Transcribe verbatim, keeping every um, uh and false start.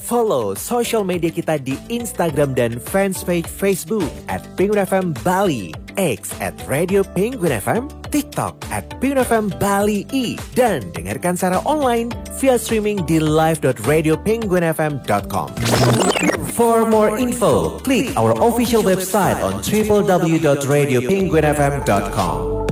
Follow social media kita di Instagram dan fanspage Facebook at Penguin F M Bali, X at Radio Penguin F M, TikTok at Penguin F M Bali I, dan dengarkan secara online via streaming di live dot radio penguin f m dot com. For more info, click our official website on w w w dot radio penguin f m dot com.